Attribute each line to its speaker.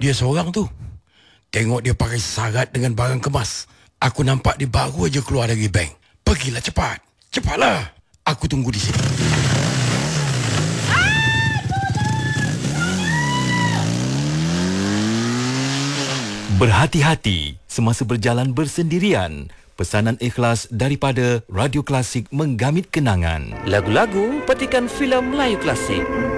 Speaker 1: Dia seorang tu. Tengok dia pakai sarat dengan barang kemas. Aku nampak dia baru aja keluar dari bank. Pergilah cepat. Cepatlah. Aku tunggu di sini.
Speaker 2: Berhati-hati semasa berjalan bersendirian. Pesanan ikhlas daripada Radio Klasik menggamit kenangan.
Speaker 3: Lagu-lagu petikan filem Melayu klasik.